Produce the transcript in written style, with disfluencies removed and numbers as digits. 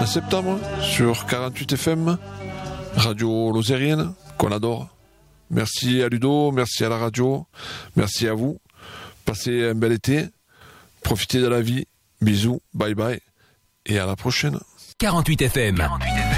en septembre sur 48 FM, Radio Lozérienne, qu'on adore. Merci à Ludo, merci à la radio, merci à vous. Passez un bel été, profitez de la vie. Bisous, bye bye et à la prochaine. 48 FM. 48 FM.